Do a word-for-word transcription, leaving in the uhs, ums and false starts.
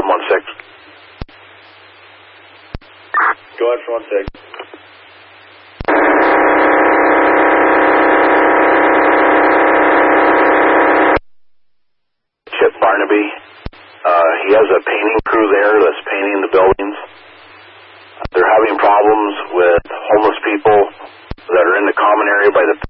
seven one six. Go ahead, seven one six. Chip Barnaby. Uh, he has a painting crew there that's painting the buildings. They're having problems with homeless people that are in the common area by the